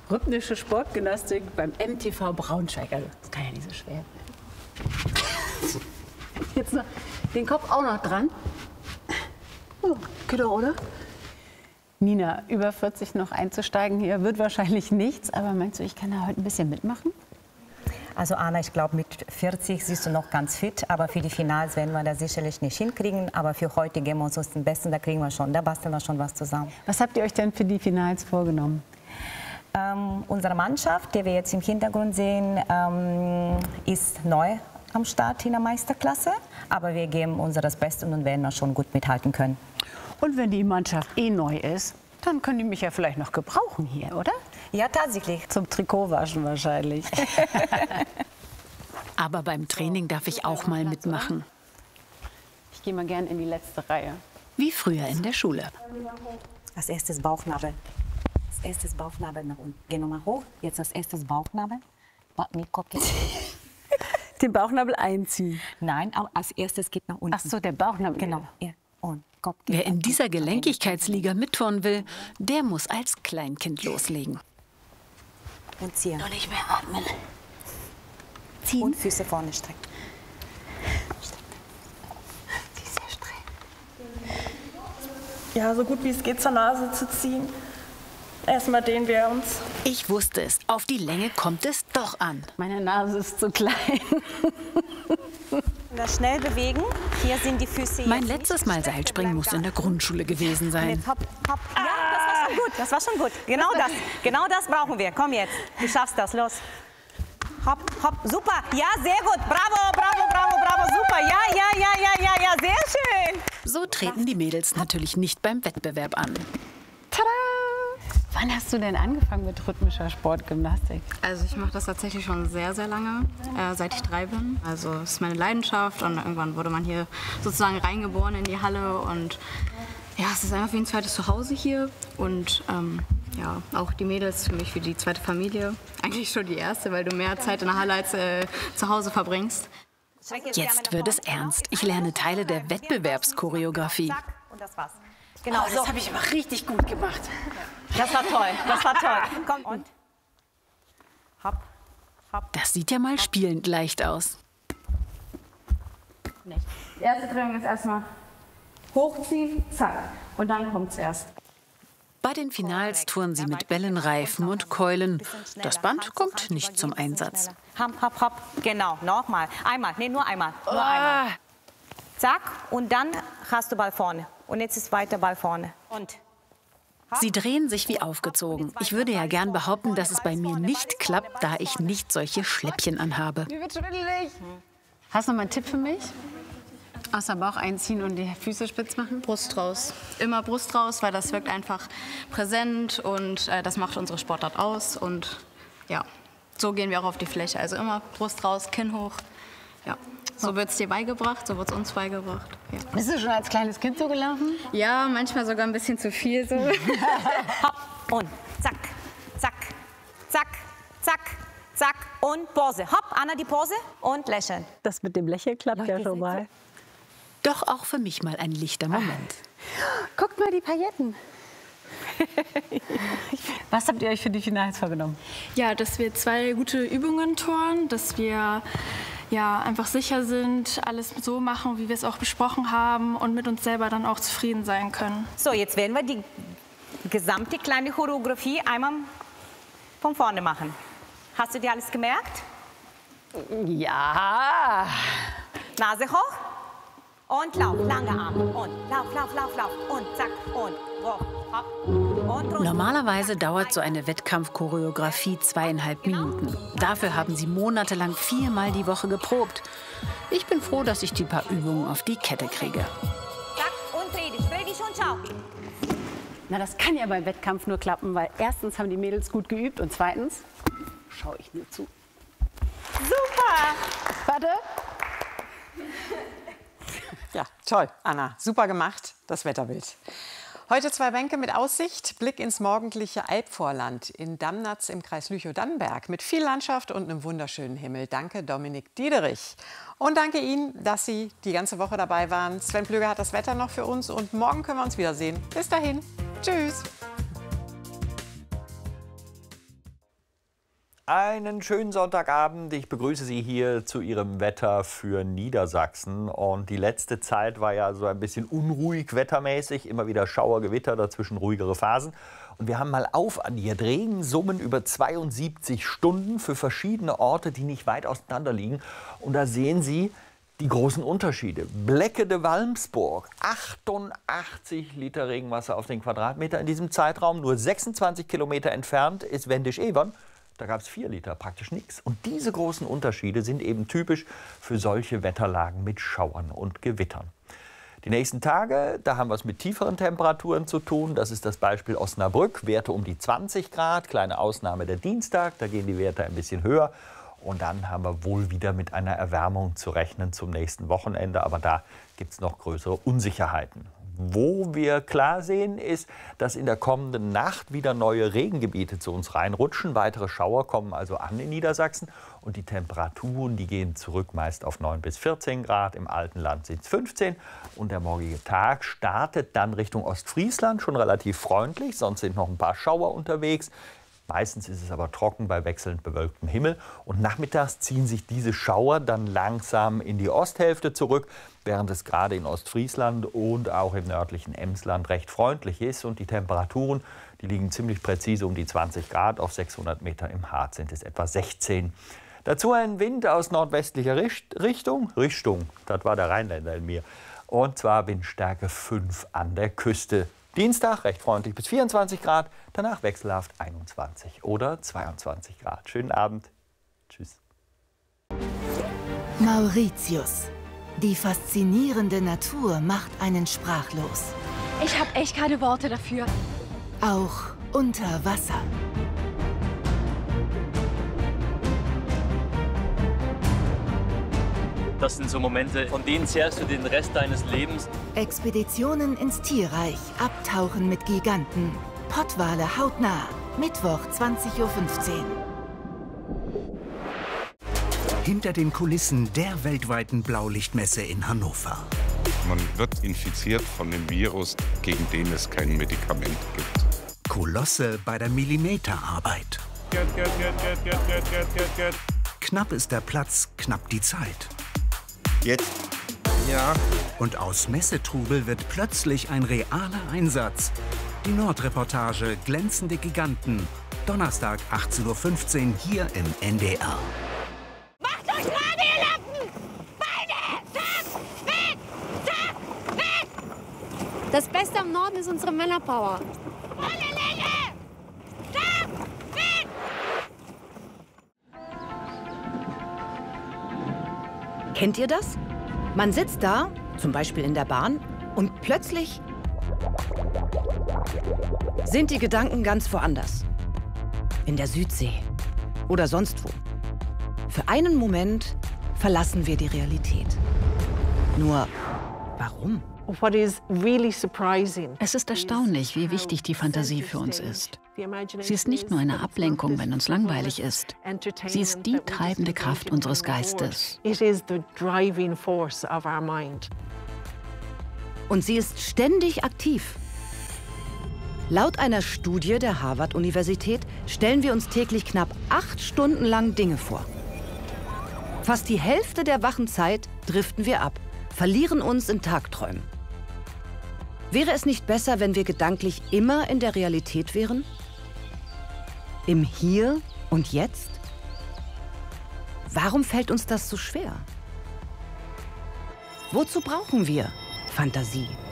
Rhythmische Sportgymnastik beim MTV Braunschweig. Also, das kann ja nicht so schwer. Jetzt noch den Kopf auch noch dran. Oh, geht doch, oder? Nina, über 40 noch einzusteigen hier wird wahrscheinlich nichts. Aber meinst du, ich kann da heute ein bisschen mitmachen? Also Anna, ich glaube, mit 40 siehst du noch ganz fit, aber für die Finals werden wir das sicherlich nicht hinkriegen. Aber für heute geben wir uns den Besten, da kriegen wir schon, da basteln wir schon was zusammen. Was habt ihr euch denn für die Finals vorgenommen? Unsere Mannschaft, die wir jetzt im Hintergrund sehen, ist neu am Start in der Meisterklasse. Aber wir geben unser das Beste und werden wir schon gut mithalten können. Und wenn die Mannschaft eh neu ist, dann können die mich ja vielleicht noch gebrauchen hier, oder? Ja, tatsächlich. Zum Trikotwaschen wahrscheinlich. Aber beim Training darf ich auch mal mitmachen. Ich gehe mal gern in die letzte Reihe. Wie früher in der Schule. Als erstes Bauchnabel. Als erstes Bauchnabel nach unten. Geh nochmal hoch. Jetzt als erstes Bauchnabel. Mit Kopf geht. Den Bauchnabel einziehen. Nein, aber als erstes geht nach unten. Ach so, der Bauchnabel. Genau. Ja. Und Kopf geht. Wer in dieser Gelenkigkeitsliga mitturnen will, der muss als Kleinkind loslegen. Und ziehen. Noch nicht mehr atmen. Ziehen. Und Füße vorne strecken. Die ist sehr streng. Ja, so gut wie es geht zur Nase zu ziehen. Erstmal dehnen wir uns. Ich wusste es, auf die Länge kommt es doch an. Meine Nase ist zu klein. Das schnell bewegen. Hier sind die Füße. Mein letztes Mal Seilspringen muss in der Grundschule gewesen sein. Jetzt hopp, hopp. Ja, das war schon gut. Das war schon gut. Genau das brauchen wir. Komm jetzt. Du schaffst das. Los. Hopp, hopp. Super. Ja, sehr gut. Bravo, bravo, bravo, bravo. Super. Ja, sehr schön. So treten die Mädels natürlich nicht beim Wettbewerb an. Tada! Wann hast du denn angefangen mit rhythmischer Sportgymnastik? Also ich mache das tatsächlich schon sehr, sehr lange, seit ich 3 bin. Also es ist meine Leidenschaft und irgendwann wurde man hier sozusagen reingeboren in die Halle und ja, es ist einfach wie ein zweites Zuhause hier und ja, auch die Mädels für mich wie die zweite Familie. Eigentlich schon die erste, weil du mehr Zeit in der Halle als zu Hause verbringst. Jetzt wird es ernst. Ich lerne Teile der Wettbewerbschoreografie. Und das war's. Genau, Das habe ich aber richtig gut gemacht. Das war toll. Das war toll. Komm und hopp, hopp. Das sieht ja mal spielend leicht aus. Die erste Drehung ist erstmal hochziehen, zack. Und dann kommt es erst. Bei den Finals touren sie mit Bällen, Reifen und Keulen. Das Band kommt nicht zum Einsatz. Hopp, hopp, hopp. Genau, nochmal. Einmal, nee, nur einmal. Nur einmal. Zack, und dann hast du Ball vorne. Und jetzt ist weiter Ball vorne. Und Sie drehen sich wie aufgezogen. Ich würde ja gern behaupten, dass es bei mir nicht klappt, da ich nicht solche Schläppchen anhabe. Mir wird schwindelig. Hast du noch mal einen Tipp für mich? Außer Bauch einziehen und die Füße spitz machen? Brust raus. Immer Brust raus, weil das wirkt einfach präsent und das macht unsere Sportart aus. Und ja, so gehen wir auch auf die Fläche. Also immer Brust raus, Kinn hoch. Ja. So wird es dir beigebracht, so wird es uns beigebracht. Ja. Bist du schon als kleines Kind so gelaufen? Ja, manchmal sogar ein bisschen zu viel so. hopp und zack, zack, zack, zack, zack und Pose. Hopp, Anna, die Pose und lächeln. Das mit dem Lächeln klappt ja schon mal. Doch auch für mich mal ein lichter Moment. Guckt mal die Pailletten. Was habt ihr euch für die Finals vorgenommen? Ja, dass wir 2 gute Übungen turnen, dass wir ja, einfach sicher sind, alles so machen, wie wir es auch besprochen haben und mit uns selber dann auch zufrieden sein können. So, jetzt werden wir die gesamte kleine Choreografie einmal von vorne machen. Hast du dir alles gemerkt? Ja. Nase hoch und lauf, lange Arme und lauf, lauf, lauf, lauf und zack und hoch, hopp und runter. Normalerweise dauert so eine Wettkampfchoreografie 2,5 Minuten. Dafür haben sie monatelang 4-mal die Woche geprobt. Ich bin froh, dass ich die paar Übungen auf die Kette kriege. Zack und dreh dich und schau. Na, das kann ja beim Wettkampf nur klappen, weil erstens haben die Mädels gut geübt und zweitens schaue ich nur zu. Super! Warte. Ja, toll, Anna. Super gemacht, das Wetterbild. Heute 2 Bänke mit Aussicht, Blick ins morgendliche Albvorland in Damnatz im Kreis Lüchow-Dannenberg mit viel Landschaft und einem wunderschönen Himmel. Danke, Dominik Diederich. Und danke Ihnen, dass Sie die ganze Woche dabei waren. Sven Plöger hat das Wetter noch für uns und morgen können wir uns wiedersehen. Bis dahin, tschüss. Einen schönen Sonntagabend. Ich begrüße Sie hier zu Ihrem Wetter für Niedersachsen. Und die letzte Zeit war ja so ein bisschen unruhig wettermäßig. Immer wieder Schauer, Gewitter, dazwischen ruhigere Phasen. Und wir haben mal aufaddiert Regensummen über 72 Stunden für verschiedene Orte, die nicht weit auseinander liegen. Und da sehen Sie die großen Unterschiede. Blecke de Walmsburg, 88 Liter Regenwasser auf den Quadratmeter in diesem Zeitraum. Nur 26 Kilometer entfernt ist Wendisch-Evern. Da gab es 4 Liter, praktisch nichts. Und diese großen Unterschiede sind eben typisch für solche Wetterlagen mit Schauern und Gewittern. Die nächsten Tage, da haben wir es mit tieferen Temperaturen zu tun. Das ist das Beispiel Osnabrück, Werte um die 20 Grad. Kleine Ausnahme der Dienstag, da gehen die Werte ein bisschen höher. Und dann haben wir wohl wieder mit einer Erwärmung zu rechnen zum nächsten Wochenende. Aber da gibt es noch größere Unsicherheiten. Wo wir klar sehen, ist, dass in der kommenden Nacht wieder neue Regengebiete zu uns reinrutschen. Weitere Schauer kommen also an in Niedersachsen. Und die Temperaturen, die gehen zurück meist auf 9 bis 14 Grad. Im Altenland sind es 15. Und der morgige Tag startet dann Richtung Ostfriesland schon relativ freundlich. Sonst sind noch ein paar Schauer unterwegs. Meistens ist es aber trocken bei wechselnd bewölktem Himmel. Und nachmittags ziehen sich diese Schauer dann langsam in die Osthälfte zurück, während es gerade in Ostfriesland und auch im nördlichen Emsland recht freundlich ist. Und die Temperaturen, die liegen ziemlich präzise um die 20 Grad. Auf 600 Meter im Harz sind es etwa 16. Dazu ein Wind aus nordwestlicher Richtung. Das war der Rheinländer in mir. Und zwar Windstärke 5 an der Küste. Dienstag recht freundlich bis 24 Grad, danach wechselhaft 21 oder 22 Grad. Schönen Abend. Tschüss. Mauritius. Die faszinierende Natur macht einen sprachlos. Ich habe echt keine Worte dafür. Auch unter Wasser. Das sind so Momente, von denen zehrst du den Rest deines Lebens. Expeditionen ins Tierreich, Abtauchen mit Giganten. Pottwale hautnah. Mittwoch 20:15 Uhr. Hinter den Kulissen der weltweiten Blaulichtmesse in Hannover. Man wird infiziert von dem Virus, gegen den es kein Medikament gibt. Kolosse bei der Millimeterarbeit. Knapp ist der Platz, knapp die Zeit. Jetzt? Ja. Und aus Messetrubel wird plötzlich ein realer Einsatz. Die Nordreportage Glänzende Giganten. Donnerstag 18:15 Uhr hier im NDR. Macht euch gerade, ihr Lappen! Beine! Zack! Weg! Zack! Weg! Das Beste am Norden ist unsere Männerpower. Volle Länge! Zack! Weg! Kennt ihr das? Man sitzt da, zum Beispiel in der Bahn, und plötzlich sind die Gedanken ganz woanders. In der Südsee oder sonst wo. Für einen Moment verlassen wir die Realität. Nur, warum? Es ist erstaunlich, wie wichtig die Fantasie für uns ist. Sie ist nicht nur eine Ablenkung, wenn uns langweilig ist. Sie ist die treibende Kraft unseres Geistes. Und sie ist ständig aktiv. Laut einer Studie der Harvard-Universität stellen wir uns täglich knapp 8 Stunden lang Dinge vor. Fast die Hälfte der wachen Zeit driften wir ab, verlieren uns in Tagträumen. Wäre es nicht besser, wenn wir gedanklich immer in der Realität wären? Im Hier und Jetzt? Warum fällt uns das so schwer? Wozu brauchen wir Fantasie?